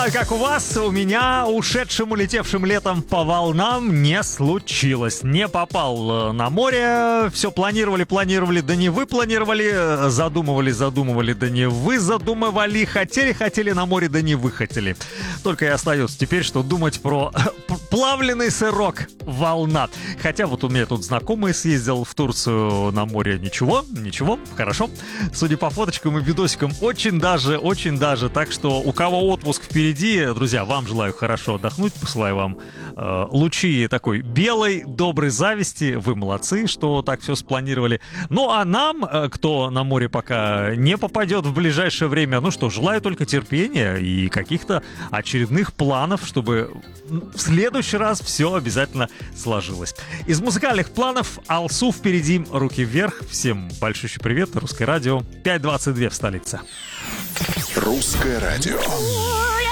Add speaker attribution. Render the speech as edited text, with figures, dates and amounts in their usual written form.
Speaker 1: знаю, как у вас, у меня ушедшим, улетевшим летом по волнам не случилось. Не попал на море, все планировали, да не вы планировали, задумывали, да не вы задумывали, хотели на море, да не вы хотели. Только и остается теперь, что думать про плавленый сырок «Волна». Хотя вот у меня тут знакомый съездил в Турцию на море, ничего, хорошо. Судя по фоточкам и видосикам, очень даже. Так что у кого отпуск впереди, друзья, вам желаю хорошо отдохнуть, посылаю вам лучи такой белой, доброй зависти. Вы молодцы, что так все спланировали. Ну а нам, кто на море пока не попадет в ближайшее время, ну что, желаю только терпения и каких-то очередных планов, чтобы в следующий раз все обязательно сложилось. Из музыкальных планов Алсу впереди, руки вверх. Всем большущий привет, Русское радио, 5:22 в столице.
Speaker 2: Русское радио.